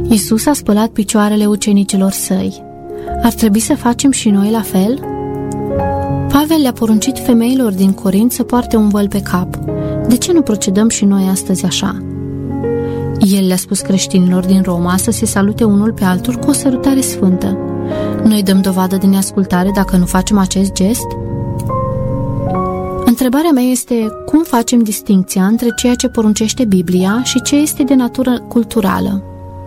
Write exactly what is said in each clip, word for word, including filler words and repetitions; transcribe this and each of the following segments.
Iisus a spălat picioarele ucenicilor săi. Ar trebui să facem și noi la fel? Pavel le-a poruncit femeilor din Corint să poarte un văl pe cap. De ce nu procedăm și noi astăzi așa? El le-a spus creștinilor din Roma să se salute unul pe altul cu o sărutare sfântă. Noi dăm dovadă de neascultare dacă nu facem acest gest? Întrebarea mea este cum facem distincția între ceea ce poruncește Biblia și ce este de natură culturală?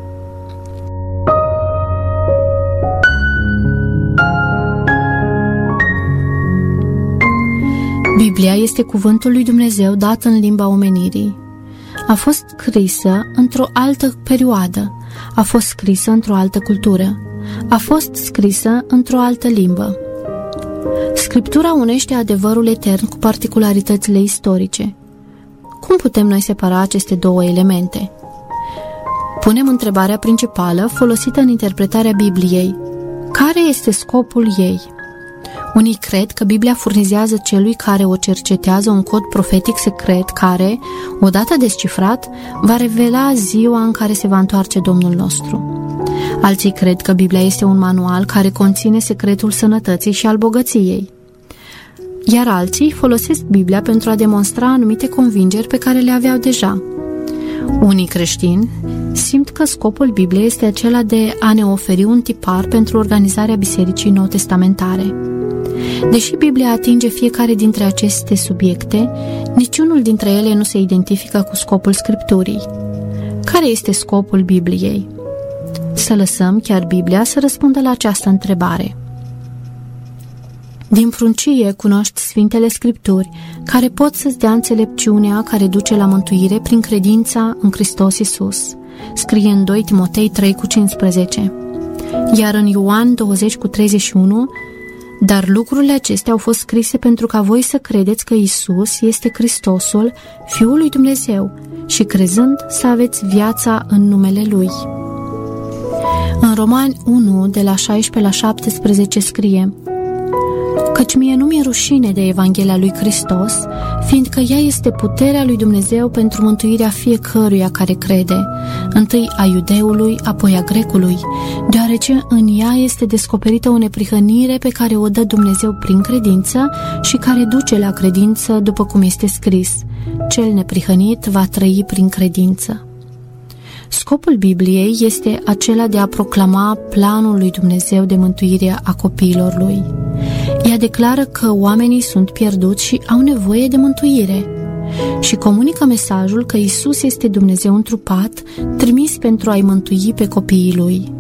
Biblia este cuvântul lui Dumnezeu dat în limba omenirii. A fost scrisă într-o altă perioadă, a fost scrisă într-o altă cultură, a fost scrisă într-o altă limbă. Scriptura unește adevărul etern cu particularitățile istorice. Cum putem noi separa aceste două elemente? Punem întrebarea principală folosită în interpretarea Bibliei. Care este scopul ei? Unii cred că Biblia furnizează celui care o cercetează un cod profetic secret care, odată descifrat, va revela ziua în care se va întoarce Domnul nostru. Alții cred că Biblia este un manual care conține secretul sănătății și al bogăției. Iar alții folosesc Biblia pentru a demonstra anumite convingeri pe care le aveau deja. Unii creștini simt că scopul Bibliei este acela de a ne oferi un tipar pentru organizarea Bisericii Nou-Testamentare. Deși Biblia atinge fiecare dintre aceste subiecte, niciunul dintre ele nu se identifică cu scopul Scripturii. Care este scopul Bibliei? Să lăsăm chiar Biblia să răspundă la această întrebare. Din pruncie cunoști Sfintele Scripturi, care pot să-ți dea înțelepciunea care duce la mântuire prin credința în Hristos Iisus. Scrie în doi Timotei trei cu cincisprezece. Iar în Ioan douăzeci cu treizeci și unu, dar lucrurile acestea au fost scrise pentru ca voi să credeți că Iisus este Hristosul, Fiul lui Dumnezeu, și crezând să aveți viața în numele Lui. În Romani unu, de la șaisprezece la șaptesprezece scrie: Căci mie nu mi-e rușine de Evanghelia lui Hristos, fiindcă ea este puterea lui Dumnezeu pentru mântuirea fiecăruia care crede, întâi a iudeului, apoi a grecului, deoarece în ea este descoperită o neprihănire pe care o dă Dumnezeu prin credință și care duce la credință, după cum este scris: cel neprihănit va trăi prin credință. Scopul Bibliei este acela de a proclama planul lui Dumnezeu de mântuire a copiilor lui. Ea declară că oamenii sunt pierduți și au nevoie de mântuire și comunică mesajul că Iisus este Dumnezeu întrupat, trimis pentru a-i mântui pe copiii lui.